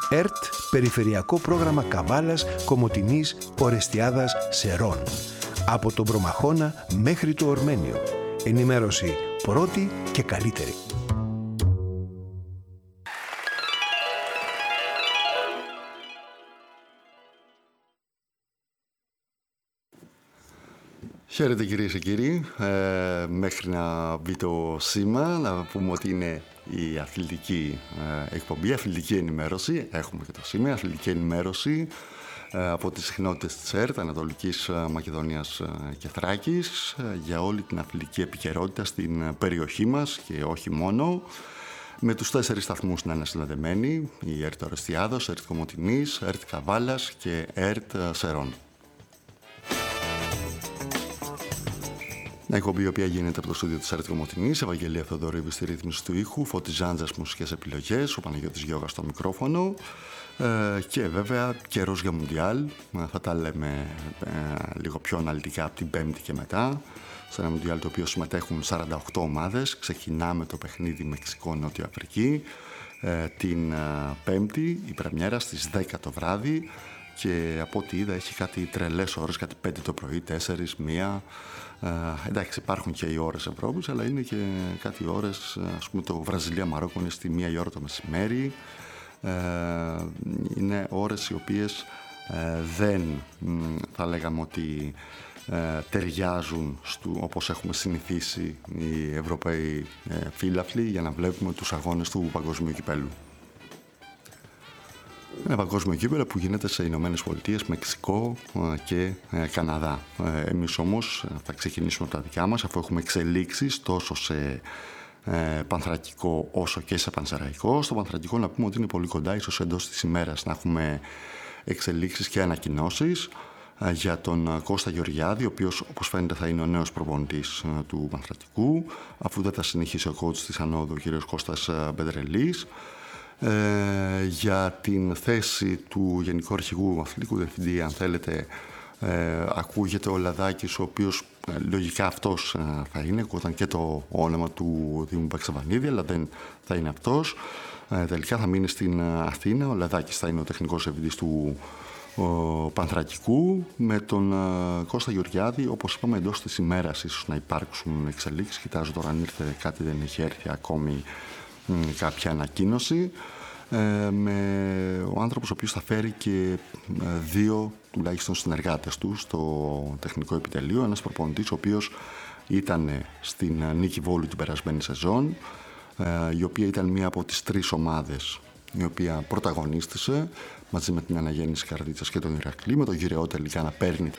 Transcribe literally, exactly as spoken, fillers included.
ΕΡΤ, Περιφερειακό Πρόγραμμα Καβάλας, Κομοτηνής, Ορεστιάδας, Σερών. Από τον Προμαχώνα μέχρι το Ορμένιο. Ενημέρωση πρώτη και καλύτερη. Χαίρετε κυρίες και κύριοι. Ε, μέχρι να μπει το σήμα, να πούμε ότι είναι η αθλητική ε, εκπομπή, αθλητική ενημέρωση. Έχουμε και το σήμα, αθλητική ενημέρωση ε, από τις συχνότητες της ΕΡΤ, Ανατολικής Μακεδονίας και Θράκης, ε, για όλη την αθλητική επικαιρότητα στην περιοχή μας και όχι μόνο. Με τους τέσσερις σταθμούς να είναι συνδεδεμένοι, η ΕΡΤ Ορεστιάδος, ΕΡΤ Κομοτηνής, ΕΡΤ Καβάλας και ΕΡΤ Σερών. Μια εκπομπή η οποία γίνεται από το στούντιο της ΕΡΤ Κομοτηνής, Ευαγγελία Θεοδωρίδου στη ρύθμιση του ήχου, Φώτης Ζάντζας μουσικές επιλογές, ο Παναγιώτης Γιώγας στο μικρόφωνο ε, και βέβαια καιρός για Μουντιάλ. Ε, θα τα λέμε ε, λίγο πιο αναλυτικά από την Πέμπτη και μετά. Σε ένα Μουντιάλ το οποίο συμμετέχουν σαράντα οκτώ ομάδες. Ξεκινάμε το παιχνίδι Μεξικό-Νότια Αφρική ε, την ε, Πέμπτη, η πρεμιέρα στις δέκα το βράδυ και από ό,τι είδα έχει κάτι τρελές ώρες, κάτι πέντε το πρωί, τέσσερις, μία. Uh, εντάξει, υπάρχουν και οι ώρες Ευρώπης, αλλά είναι και κάτι ώρες, ας πούμε το Βραζιλία-Μαρόκο είναι στη μία η ώρα το μεσημέρι. Uh, είναι ώρες οι οποίες uh, δεν mm, θα λέγαμε ότι uh, ταιριάζουν στου, όπως έχουμε συνηθίσει οι Ευρωπαίοι uh, φύλαθλοι για να βλέπουμε τους αγώνες του Παγκοσμίου Κυπέλλου. Ένα παγκόσμιο κύπελλο που γίνεται σε Ηνωμένες Πολιτείες, Μεξικό και Καναδά. Εμείς όμως θα ξεκινήσουμε από τα δικά μας, αφού έχουμε εξελίξεις τόσο σε πανθρακικό όσο και σε πανσεραϊκό. Στο πανθρακικό να πούμε ότι είναι πολύ κοντά, ίσως εντός της ημέρας να έχουμε εξελίξεις και ανακοινώσεις για τον Κώστα Γεωργιάδη, ο οποίος όπως φαίνεται θα είναι ο νέος προπονητής του πανθρακικού, αφού δεν θα συνεχίσει ο coach της Ανόδου, ο κ. Κώστας Μπεντρελής. Ε, για την θέση του Γενικού Αρχηγού Αθλητικού Διευθυντή, αν θέλετε, ε, ακούγεται ο Λαδάκης, ο οποίος ε, λογικά αυτός ε, θα είναι. Ακούγονταν και το όνομα του Δήμου Παξαβανίδη, αλλά δεν θα είναι αυτός. Ε, τελικά θα μείνει στην Αθήνα. Ο Λαδάκης θα είναι ο τεχνικός διευθυντής του ο, Πανθρακικού. Με τον ε, Κώστα Γεωργιάδη, όπως είπαμε, εντός της ημέρας ίσως να υπάρξουν εξελίξεις. Κοιτάζω τώρα αν ήρθε κάτι, δεν έχει έρθει ακόμη κάποια ανακοίνωση, ε, με ο άνθρωπος ο οποίος θα φέρει και ε, δύο τουλάχιστον συνεργάτες του στο τεχνικό επιτελείο, ένας προπονητής ο οποίος ήταν στην Νίκη Βόλου την περασμένη σεζόν, ε, η οποία ήταν μία από τις τρεις ομάδες η οποία πρωταγωνίστησε μαζί με την Αναγέννηση Καρδίτσας και τον Ηρακλή, με τον Γυραιό τελικά να παίρνει